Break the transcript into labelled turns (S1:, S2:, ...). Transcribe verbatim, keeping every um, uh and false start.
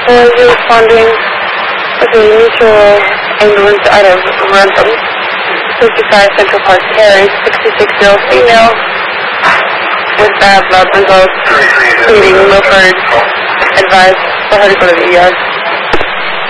S1: four, you're responding with a mutual ambulance out of Rentham. fifty-five Central Park Terrace, sixty-six-year-old female with bad blood results, bleeding, Milford, advised for her to go to the E R.